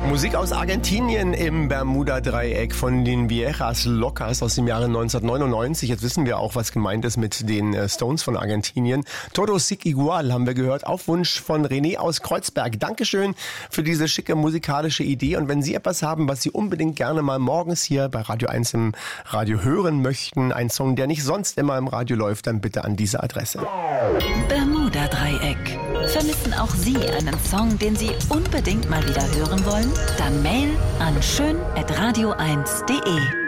Musik aus Argentinien im Bermuda-Dreieck von den Viejas Locas aus dem Jahre 1999. Jetzt wissen wir auch, was gemeint ist mit den Stones von Argentinien. Todo Sig Igual haben wir gehört, auf Wunsch von René aus Kreuzberg. Dankeschön für diese schicke musikalische Idee. Und wenn Sie etwas haben, was Sie unbedingt gerne mal morgens hier bei Radio 1 im Radio hören möchten, ein Song, der nicht sonst immer im Radio läuft, dann bitte an diese Adresse. Bermuda-Dreieck. Vermissen auch Sie einen Song, den Sie unbedingt mal wieder hören wollen? Dann Mail an schön@radio1.de.